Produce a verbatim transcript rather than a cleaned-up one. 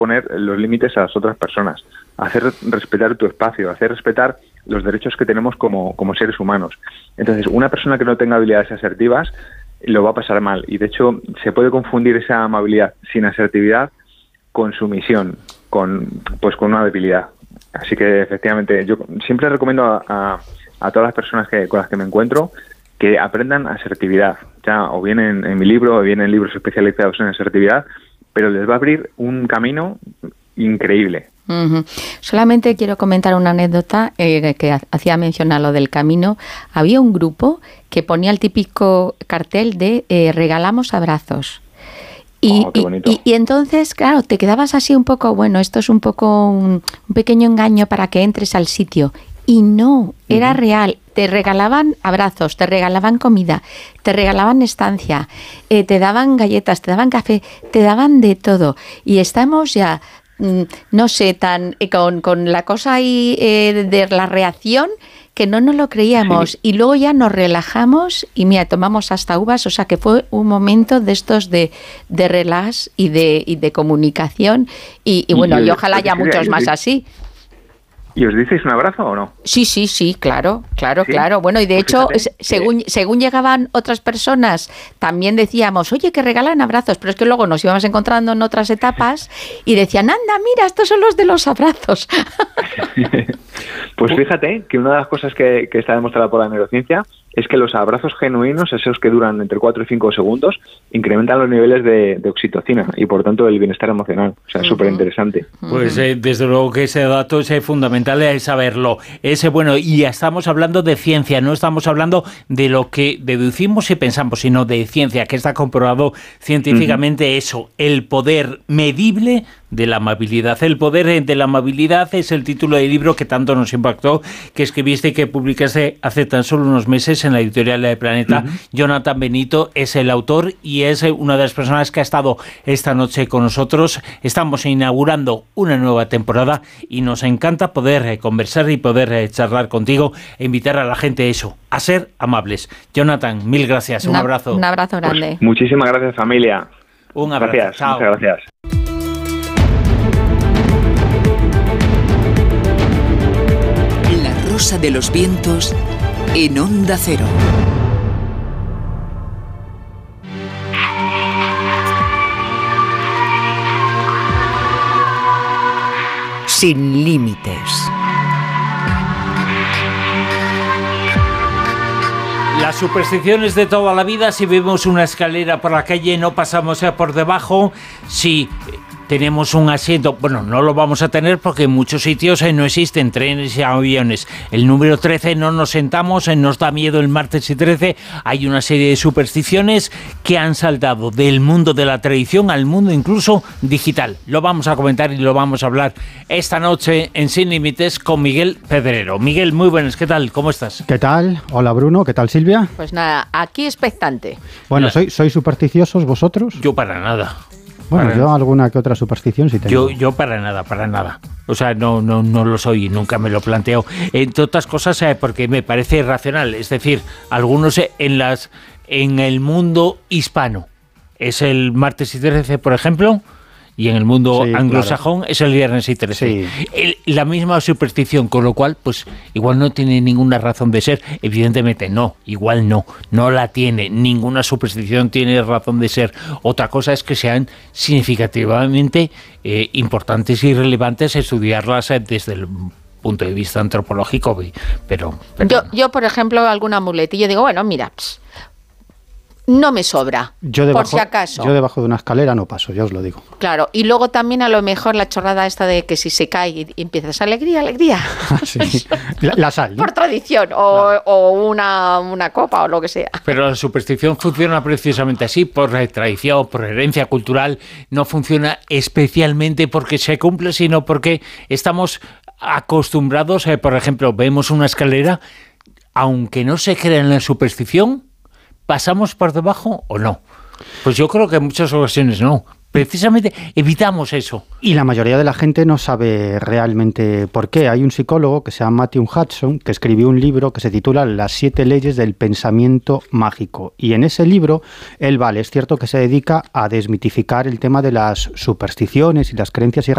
poner los límites a las otras personas, hacer respetar tu espacio, hacer respetar los derechos que tenemos como, como seres humanos. Entonces, una persona que no tenga habilidades asertivas lo va a pasar mal, y de hecho se puede confundir esa amabilidad sin asertividad con sumisión, con pues con una debilidad. Así que efectivamente yo siempre recomiendo a, a, a todas las personas que, con las que me encuentro que aprendan asertividad, ya o bien en, en mi libro o bien en libros especializados en asertividad, pero les va a abrir un camino increíble. Uh-huh. Solamente quiero comentar una anécdota eh, que hacía mención a lo del camino. Había un grupo que ponía el típico cartel de eh, regalamos abrazos. Y, oh, qué bonito. y, y entonces, claro, te quedabas así un poco, bueno, esto es un poco un, un pequeño engaño para que entres al sitio. Y no, era uh-huh. real. Te regalaban abrazos, te regalaban comida, te regalaban estancia, eh, te daban galletas, te daban café, te daban de todo. Y estamos ya, mm, no sé, tan eh, con, con la cosa ahí eh, de la reacción que no nos lo creíamos. Sí. Y luego ya nos relajamos y mira, tomamos hasta uvas, o sea que fue un momento de estos de, de relax y de, y de comunicación. Y, y bueno, y, y ojalá haya muchos más así. ¿Y os diceis un abrazo o no? Sí, sí, sí, claro, claro, ¿sí? claro. Bueno, y de pues hecho, fíjate, según, eh. según llegaban otras personas, también decíamos, oye, que regalan abrazos, pero es que luego nos íbamos encontrando en otras etapas y decían, anda, mira, estos son los de los abrazos. Pues fíjate que una de las cosas que, que está demostrada por la neurociencia es que los abrazos genuinos, esos que duran entre cuatro y cinco segundos, incrementan los niveles de, de oxitocina y por tanto el bienestar emocional. O sea, es uh-huh. súper interesante. Pues eh, desde luego que ese dato es eh, fundamental eh, saberlo. Ese bueno, y ya estamos hablando de ciencia, no estamos hablando de lo que deducimos y pensamos, sino de ciencia, que está comprobado científicamente uh-huh. eso, el poder medible de la amabilidad. El poder de la amabilidad es el título del libro que tanto nos impactó, que escribiste y que publicaste hace tan solo unos meses en la editorial de Planeta. Uh-huh. Jonathan Benito es el autor y es una de las personas que ha estado esta noche con nosotros. Estamos inaugurando una nueva temporada y nos encanta poder conversar y poder charlar contigo e invitar a la gente a eso, a ser amables. Jonathan, mil gracias. Un una, abrazo. Un abrazo grande. Pues muchísimas gracias, familia. Un abrazo. Gracias. Chao. Muchas gracias. La rosa de los vientos en Onda Cero. Sin límites. Las supersticiones de toda la vida: si vemos una escalera por la calle no pasamos por debajo, si tenemos un asiento, bueno, no lo vamos a tener porque en muchos sitios no existen trenes y aviones. El número trece, no nos sentamos, nos da miedo el martes y trece. Hay una serie de supersticiones que han saltado del mundo de la tradición al mundo incluso digital. Lo vamos a comentar y lo vamos a hablar esta noche en Sin Límites con Miguel Pedrero. Miguel, muy buenas, ¿qué tal? ¿Cómo estás? ¿Qué tal? Hola Bruno, ¿qué tal Silvia? Pues nada, aquí expectante. Bueno, ¿sois, ¿sois supersticiosos vosotros? Yo para nada. Bueno, para yo alguna que otra superstición sí tengo. Yo, yo para nada, para nada. O sea, no, no, no lo soy y nunca me lo planteo. Entre otras cosas, eh, porque me parece irracional. Es decir, algunos eh, en las en el mundo hispano es el martes y trece, por ejemplo, y en el mundo sí, anglosajón claro. es el viernes y trece. Sí. El, la misma superstición, con lo cual, pues igual no tiene ninguna razón de ser. Evidentemente no, igual no, no la tiene. Ninguna superstición tiene razón de ser. Otra cosa es que sean significativamente eh, importantes y relevantes estudiarlas eh, desde el punto de vista antropológico. Pero, pero yo, yo, por ejemplo, alguna muletilla digo, bueno, mira, pss, no me sobra, yo debajo, por si acaso. Yo debajo de una escalera no paso, ya os lo digo. Claro, y luego también a lo mejor la chorrada esta de que si se cae y, y empiezas alegría, alegría. Sí. la, la sal, ¿no? Por tradición, o, claro. o una, una copa o lo que sea. Pero la superstición funciona precisamente así, por tradición, por herencia cultural. No funciona especialmente porque se cumple, sino porque estamos acostumbrados, eh, por ejemplo, vemos una escalera, aunque no se crea en la superstición, ¿pasamos por debajo o no? Pues yo creo que en muchas ocasiones no. Precisamente evitamos eso. Y la mayoría de la gente no sabe realmente por qué. Hay un psicólogo que se llama Matthew Hudson que escribió un libro que se titula Las siete leyes del pensamiento mágico. Y en ese libro, él vale, es cierto que se dedica a desmitificar el tema de las supersticiones y las creencias irracionales